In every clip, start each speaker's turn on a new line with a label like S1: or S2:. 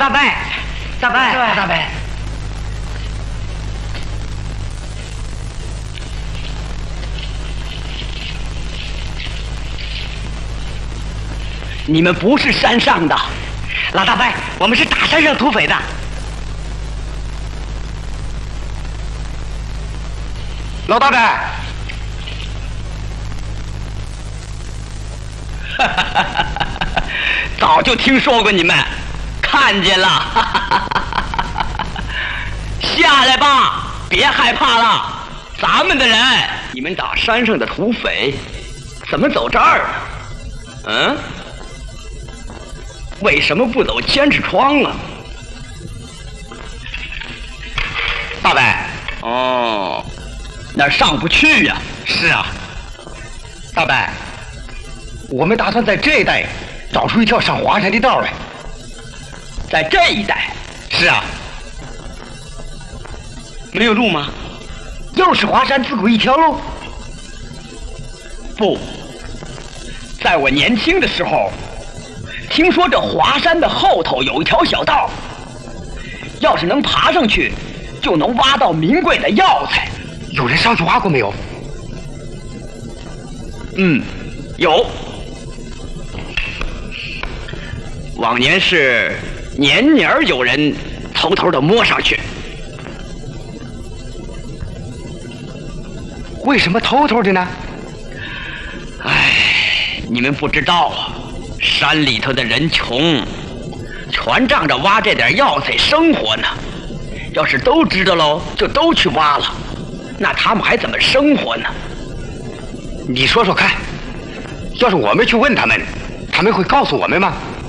S1: 大伯，大伯，大伯，你们不是山上的，老大伯，我们是大山上土匪的。
S2: 老大伯，
S1: 早就听说过你们，看见了。下来吧，别害怕了，咱们的人。你们打山上的土匪，怎么走这儿呢？嗯？为什么不走千尺窗啊？大伯，哦，那儿上不去呀。
S2: 是啊，大伯，我们打算在这一带找出一条上华山的道来。
S1: 在这一带？
S2: 是啊。
S1: 没有路吗？
S2: 又是华山自古一条路？
S1: 不，在我年轻的时候，听说这华山的后头有一条小道，要是能爬上去，就能挖到名贵的药材。
S2: 有人上去挖过没有？
S1: 有。往年是年年有人偷偷的摸上去。
S2: 为什么偷偷的呢？
S1: 你们不知道啊，山里头的人穷，全仗着挖这点药材生活呢。要是都知道喽，就都去挖了，那他们还怎么生活呢？
S2: 你说说看，要是我们去问他们，他们会告诉我们吗？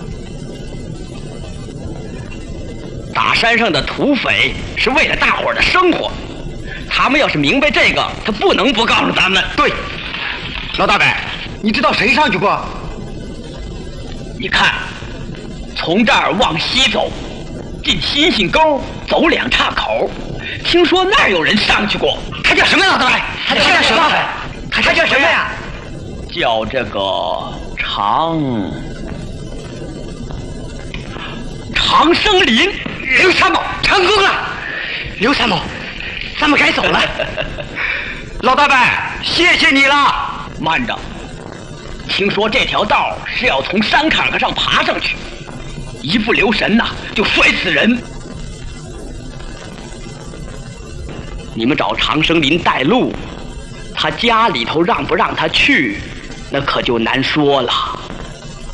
S1: 打山上的土匪是为了大伙儿的生活，他们要是明白这个，他不能不告诉咱们。
S2: 对，老大伯，你知道谁上去过？
S1: 你看，从这儿往西走，进星星沟走2岔口，听说那儿有人上去过。他叫什么老大伯？他叫什么？他叫什么呀？叫这个长生林。
S2: 刘参谋成功了！刘参谋，咱们该走了。老大伯，谢谢你了。
S1: 慢着，听说这条道是要从山坎坎上爬上去，一不留神呐，就摔死人。你们找长生林带路，他家里头让不让他去，那可就难说了。